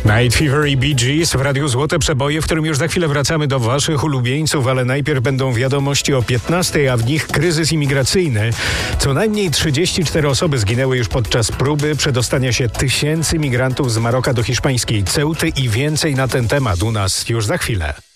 Night Fever i Bee Gees w Radiu Złote Przeboje, w którym już za chwilę wracamy do waszych ulubieńców, ale najpierw będą wiadomości o 15, a w nich kryzys imigracyjny. Co najmniej 34 osoby zginęły już podczas próby przedostania się tysięcy migrantów z Maroka do hiszpańskiej Ceuty i więcej na ten temat u nas już za chwilę.